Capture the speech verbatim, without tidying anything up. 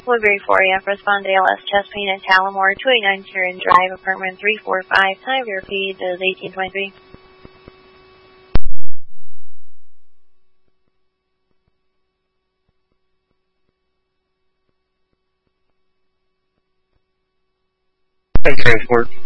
Woodbury four A F, respond to A L S chest pain at Talamore, two eighty-nine Sharon Drive, apartment three four five. Time of your feed is eighteen twenty-three. Thanks, transport.